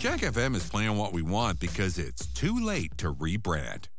Jack FM is playing what we want because it's too late to rebrand.